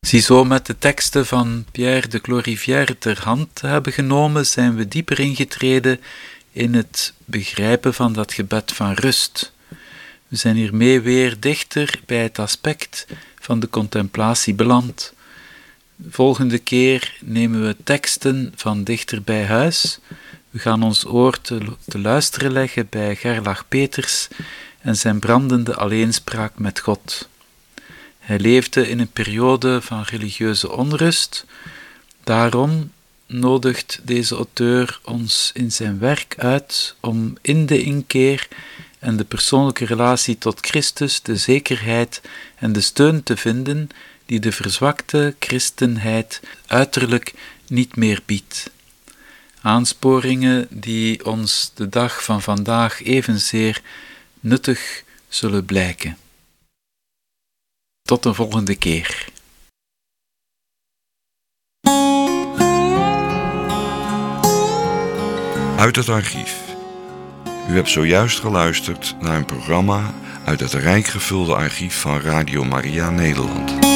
Ziezo, met de teksten van Pierre de Clorivière ter hand te hebben genomen, zijn we dieper ingetreden in het begrijpen van dat gebed van rust. We zijn hiermee weer dichter bij het aspect van de contemplatie beland. Volgende keer nemen we teksten van dichter bij huis. We gaan ons oor te luisteren leggen bij Gerlach Peters en zijn brandende alleenspraak met God. Hij leefde in een periode van religieuze onrust. Daarom nodigt deze auteur ons in zijn werk uit om in de inkeer en de persoonlijke relatie tot Christus de zekerheid en de steun te vinden die de verzwakte christenheid uiterlijk niet meer biedt. Aansporingen die ons de dag van vandaag evenzeer nuttig zullen blijken. Tot een volgende keer. Uit het archief. U hebt zojuist geluisterd naar een programma uit het rijk gevulde archief van Radio Maria Nederland.